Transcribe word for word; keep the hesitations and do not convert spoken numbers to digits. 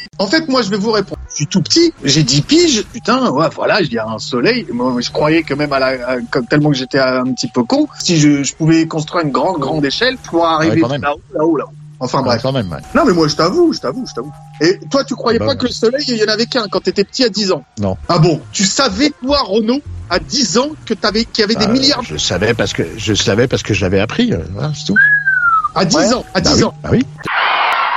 En fait, moi, je vais vous répondre. Je suis tout petit, j'ai dix piges. Putain, ouais, voilà, il y a un soleil. Moi, je croyais que même à la, à, comme tellement que j'étais un petit peu con, si je, je pouvais construire une grande, grande échelle pour arriver ouais, là-haut, là-haut, là-haut. Enfin ouais, bref. Quand même, ouais. Non, mais moi, je t'avoue, je t'avoue, je t'avoue. Et toi, tu croyais bah, pas ouais. que le soleil, il y en avait qu'un quand t'étais petit à dix ans? Non. Ah bon? Tu savais, toi, Renaud, à dix ans, que t'avais, qu'il y avait des Euh, milliards? Je savais parce que je savais parce que j'avais appris. Hein, c'est tout. À dix Ouais. ans, à Bah dix oui, ans. bah oui.